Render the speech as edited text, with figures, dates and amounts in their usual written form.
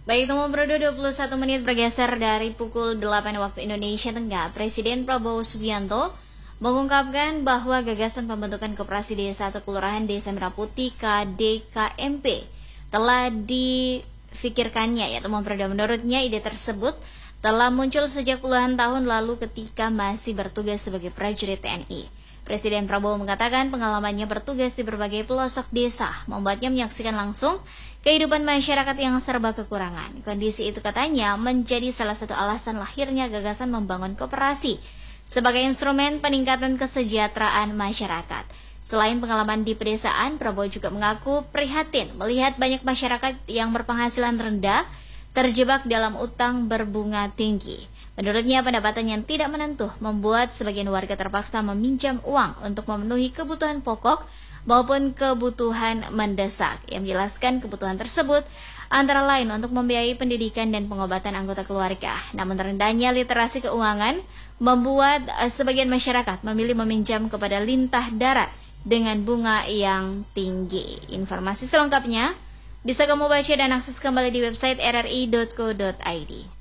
Baik, Temu Brodo 21 menit bergeser dari pukul 8 waktu Indonesia Tengah. Presiden Prabowo Subianto mengungkapkan bahwa gagasan pembentukan Koperasi Desa atau Kelurahan Desa Merah Putih KDKMP telah difikirkannya, ya Temu Brodo. Menurutnya ide tersebut telah muncul sejak puluhan tahun lalu ketika masih bertugas sebagai prajurit TNI. Presiden Prabowo mengatakan pengalamannya bertugas di berbagai pelosok desa membuatnya menyaksikan langsung kehidupan masyarakat yang serba kekurangan. Kondisi itu katanya menjadi salah satu alasan lahirnya gagasan membangun koperasi sebagai instrumen peningkatan kesejahteraan masyarakat. Selain pengalaman di pedesaan, Prabowo juga mengaku prihatin melihat banyak masyarakat yang berpenghasilan rendah terjebak dalam utang berbunga tinggi. Menurutnya, pendapatan yang tidak menentu membuat sebagian warga terpaksa meminjam uang untuk memenuhi kebutuhan pokok maupun kebutuhan mendesak. Yang menjelaskan kebutuhan tersebut antara lain untuk membiayai pendidikan dan pengobatan anggota keluarga. Namun rendahnya literasi keuangan membuat sebagian masyarakat memilih meminjam kepada lintah darat dengan bunga yang tinggi. Informasi selengkapnya bisa kamu baca dan akses kembali di website rri.co.id.